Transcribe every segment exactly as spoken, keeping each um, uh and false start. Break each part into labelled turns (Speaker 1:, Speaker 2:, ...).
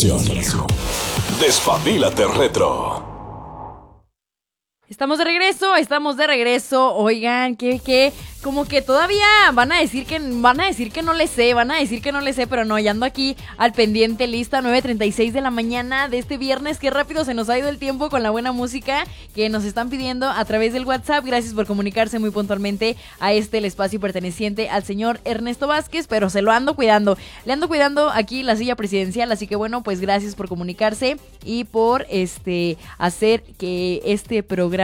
Speaker 1: diversión. Despabilate Retro.
Speaker 2: Estamos de regreso, estamos de regreso. Oigan, que, que, como que todavía van a decir que, van a decir que no le sé, van a decir que no le sé, pero no, ya ando aquí al pendiente, lista, nueve treinta y seis de la mañana de este viernes. Qué rápido se nos ha ido el tiempo con la buena música que nos están pidiendo a través del WhatsApp. Gracias por comunicarse muy puntualmente a este, el espacio perteneciente al señor Ernesto Vázquez, pero se lo ando cuidando, le ando cuidando aquí la silla presidencial, así que bueno, pues gracias por comunicarse y por este hacer que este programa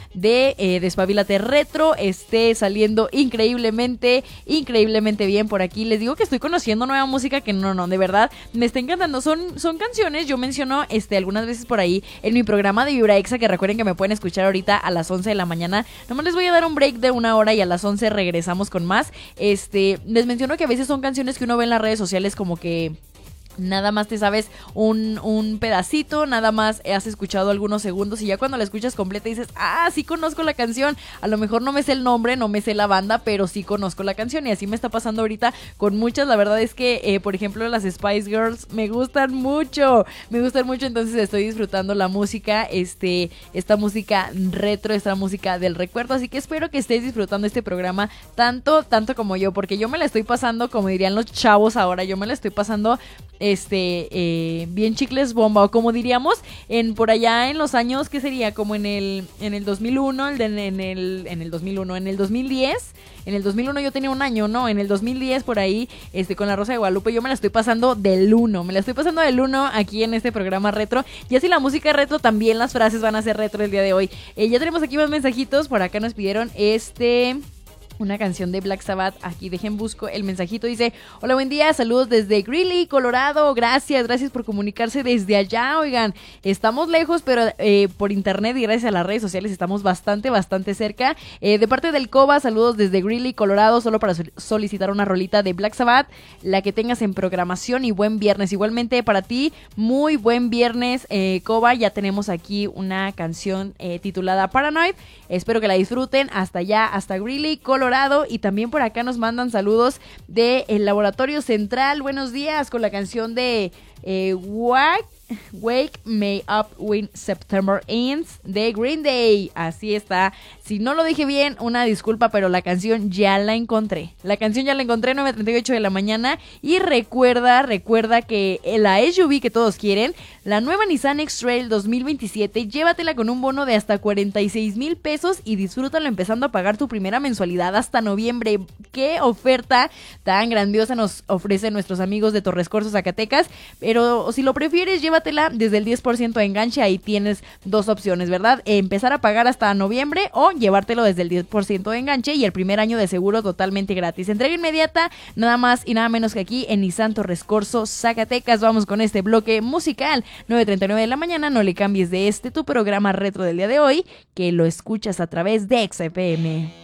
Speaker 2: de eh, Despabilate Retro esté saliendo increíblemente, increíblemente bien por aquí. Les digo que estoy conociendo nueva música que no, no, de verdad, me está encantando. Son, son canciones, yo menciono este algunas veces por ahí en mi programa de Vibra Exa, que recuerden que me pueden escuchar ahorita a las once de la mañana. Nomás les voy a dar un break de una hora y a las once regresamos con más. Este, les menciono que a veces son canciones que uno ve en las redes sociales como que nada más te sabes un, un pedacito, nada más has escuchado algunos segundos y ya cuando la escuchas completa dices, ah, sí conozco la canción, a lo mejor no me sé el nombre, no me sé la banda, pero sí conozco la canción y así me está pasando ahorita con muchas. La verdad es que, eh, por ejemplo, las Spice Girls me gustan mucho, me gustan mucho, entonces estoy disfrutando la música, este, esta música retro, esta música del recuerdo, así que espero que estés disfrutando este programa tanto, tanto como yo, porque yo me la estoy pasando, como dirían los chavos ahora, yo me la estoy pasando este eh, bien chicles bomba, o como diríamos en por allá en los años, ¿qué sería? Como en el en el dos mil uno, el de, en el en el dos mil uno, en el dos mil diez, en el dos mil uno yo tenía un año, no, en el dos mil diez por ahí, este con la Rosa de Guadalupe, yo me la estoy pasando del uno, me la estoy pasando del uno aquí en este programa retro. Y así la música retro, también las frases van a ser retro el día de hoy. Eh, ya tenemos aquí más mensajitos, por acá nos pidieron este una canción de Black Sabbath. Aquí dejen busco el mensajito, dice: hola, buen día, saludos desde Greeley, Colorado, gracias, gracias por comunicarse desde allá. Oigan, estamos lejos, pero eh, por internet y gracias a las redes sociales estamos bastante, bastante cerca. Eh, de parte del Coba, saludos desde Greeley, Colorado, solo para sol- solicitar una rolita de Black Sabbath, la que tengas en programación, y buen viernes. Igualmente para ti, muy buen viernes, eh, Coba. Ya tenemos aquí una canción eh, titulada Paranoid, espero que la disfruten hasta allá, hasta Greeley, Colorado. Y también por acá nos mandan saludos de el Laboratorio Central, buenos días, con la canción de eh, Wake, Wake Me Up When September Ends de Green Day. Así está, si no lo dije bien, una disculpa, pero la canción ya la encontré, la canción ya la encontré, nueve treinta y ocho de la mañana. Y recuerda, recuerda que la S U V que todos quieren, la nueva Nissan X-Trail dos mil veintisiete, llévatela con un bono de hasta cuarenta y seis mil pesos y disfrútalo empezando a pagar tu primera mensualidad hasta noviembre. Qué oferta tan grandiosa nos ofrecen nuestros amigos de Torres Corzo, Zacatecas. Pero si lo prefieres, llévatela desde el diez por ciento de enganche. Ahí tienes dos opciones, ¿verdad? Empezar a pagar hasta noviembre o llevártelo desde el diez por ciento de enganche y el primer año de seguro totalmente gratis. Entrega inmediata, nada más y nada menos que aquí en Nissan Torres Corzo, Zacatecas. Vamos con este bloque musical. nueve treinta y nueve de la mañana, no le cambies de este tu programa retro del día de hoy, que lo escuchas a través de Exa F M.